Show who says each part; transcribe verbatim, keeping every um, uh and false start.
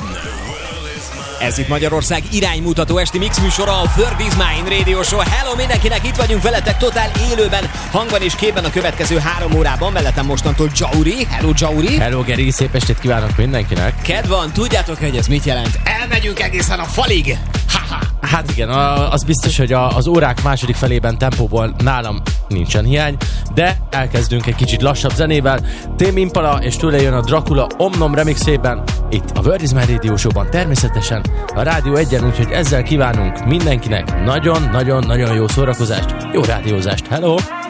Speaker 1: Ez itt Magyarország iránymutató esti mix műsora, a Word is Mine Radio Show. Hello mindenkinek, itt vagyunk veletek totál élőben, hangban és képben a következő három órában. Mellettem mostantól Jauri. Hello Jauri.
Speaker 2: Hello Geri, szép estét kívánok mindenkinek.
Speaker 1: Kedv van, tudjátok, hogy ez mit jelent? Elmegyünk egészen a falig. Ha-ha.
Speaker 2: Hát igen, az biztos, hogy az órák második felében tempóból nálam nincsen hiány, de elkezdünk egy kicsit lassabb zenével. Tame Impala és tőle jön a Dracula Omnom remixében, itt a Word is Mine Radio Show-ban, természetesen a Rádió egyen, úgyhogy ezzel kívánunk mindenkinek nagyon-nagyon-nagyon jó szórakozást, jó rádiózást. Hello!